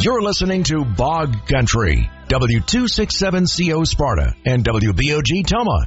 You're listening to Bog Country, W267CO Sparta and WBOG Toma.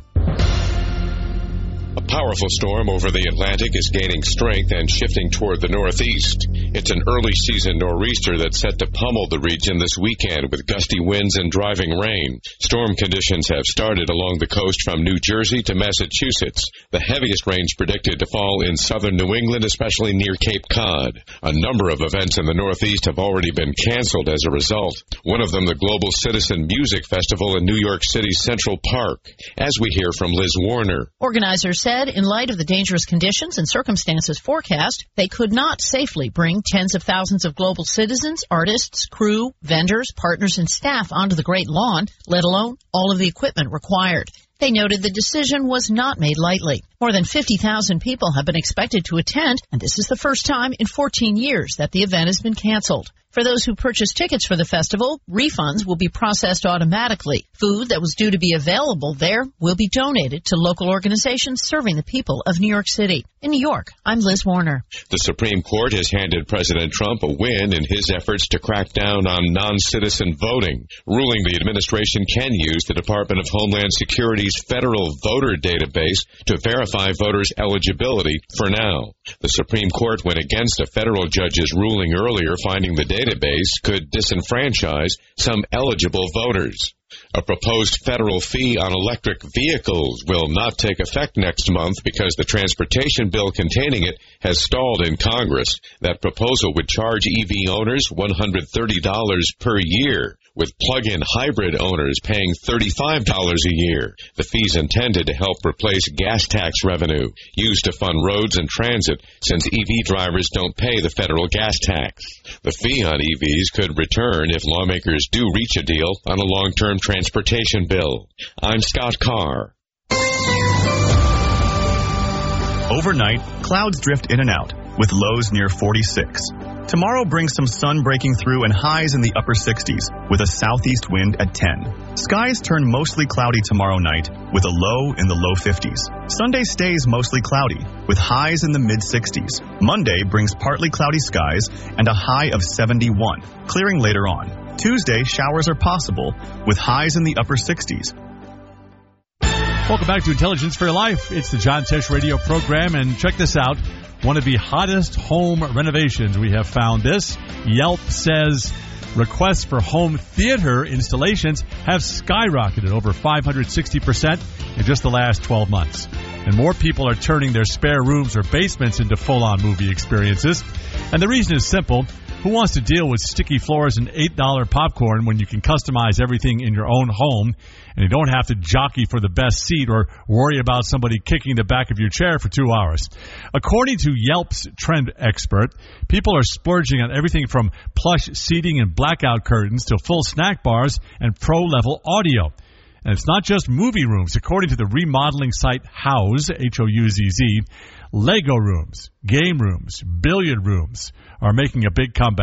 A powerful storm over the Atlantic is gaining strength and shifting toward the northeast. It's an early season nor'easter that's set to pummel the region this weekend with gusty winds and driving rain. Storm conditions have started along the coast from New Jersey to Massachusetts. The heaviest rain's predicted to fall in southern New England, especially near Cape Cod. A number of events in the northeast have already been canceled as a result. One of them, the Global Citizen Music Festival in New York City's Central Park. As we hear from Liz Warner. Organizers said in light of the dangerous conditions and circumstances forecast, they could not safely bring tens of thousands of global citizens, artists, crew, vendors, partners, and staff onto the Great Lawn, let alone all of the equipment required. They noted the decision was not made lightly. More than 50,000 people have been expected to attend, and this is the first time in 14 years that the event has been canceled. For those who purchase tickets for the festival, refunds will be processed automatically. Food that was due to be available there will be donated to local organizations serving the people of New York City. In New York, I'm Liz Warner. The Supreme Court has handed President Trump a win in his efforts to crack down on non-citizen voting, ruling the administration can use the Department of Homeland Security's federal voter database to verify voters' eligibility for now. The Supreme Court went against a federal judge's ruling earlier, finding the database could disenfranchise some eligible voters. A proposed federal fee on electric vehicles will not take effect next month because the transportation bill containing it has stalled in Congress. That proposal would charge EV owners $130 per year, with plug-in hybrid owners paying $35 a year. The fee's intended to help replace gas tax revenue used to fund roads and transit, since EV drivers don't pay the federal gas tax. The fee on EVs could return if lawmakers do reach a deal on a long-term transportation bill. I'm Scott Carr. Overnight, clouds drift in and out, with lows near 46. Tomorrow brings some sun breaking through and highs in the upper 60s, with a southeast wind at 10. Skies turn mostly cloudy tomorrow night, with a low in the low 50s. Sunday stays mostly cloudy, with highs in the mid-60s. Monday brings partly cloudy skies and a high of 71, clearing later on. Tuesday, showers are possible, with highs in the upper 60s. Welcome back to Intelligence for Your Life. It's the John Tesh radio program, and check this out. One of the hottest home renovations. We have found this. Yelp says requests for home theater installations have skyrocketed over 560% in just the last 12 months. And more people are turning their spare rooms or basements into full-on movie experiences. And the reason is simple. Who wants to deal with sticky floors and $8 popcorn when you can customize everything in your own home and you don't have to jockey for the best seat or worry about somebody kicking the back of your chair for 2 hours? According to Yelp's trend expert, people are splurging on everything from plush seating and blackout curtains to full snack bars and pro-level audio. And it's not just movie rooms. According to the remodeling site Houzz, H-O-U-Z-Z, Lego rooms, game rooms, billiard rooms are making a big comeback.